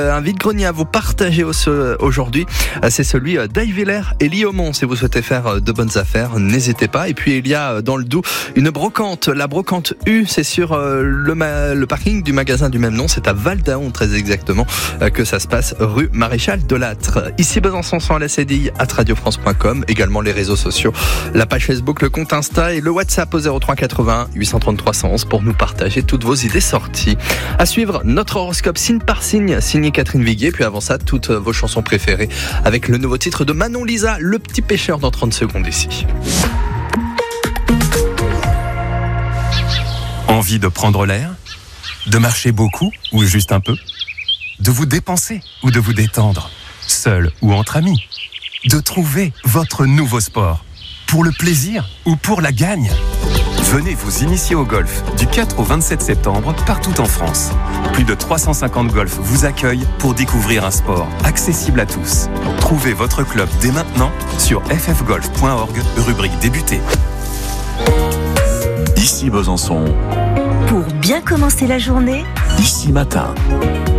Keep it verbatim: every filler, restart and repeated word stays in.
Un vide-grenier à vous partager aujourd'hui, c'est celui d'Ayvillers et Liaumont. Si vous souhaitez faire de bonnes affaires, n'hésitez pas. Et puis il y a dans le Doubs une brocante, la brocante U, c'est sur le, ma- le parking du magasin du même nom, c'est à Val-d'Aon très exactement que ça se passe, rue Maréchal Delattre. Ici Besançon sans la cédille, at radio france point com, également les réseaux sociaux, la page Facebook, le compte Insta et le WhatsApp au zéro trois quatre-vingts huit cent trente trois cent onze pour nous partager toutes vos idées sorties. À suivre, notre horoscope signe par signe, signé Catherine Viguier, puis avant ça, toutes vos chansons préférées avec le nouveau titre de Manon Lisa, Le Petit Pêcheur, dans trente secondes ici. Envie de prendre l'air ? De marcher beaucoup ou juste un peu ? De vous dépenser ou de vous détendre ? Seul ou entre amis ? De trouver votre nouveau sport ? Pour le plaisir ou pour la gagne ? Venez vous initier au golf du quatre au vingt-sept septembre partout en France. Plus de trois cent cinquante golfs vous accueillent pour découvrir un sport accessible à tous. Trouvez votre club dès maintenant sur f f golf point org, rubrique débuter. Ici Besançon. Pour bien commencer la journée, Ici Matin.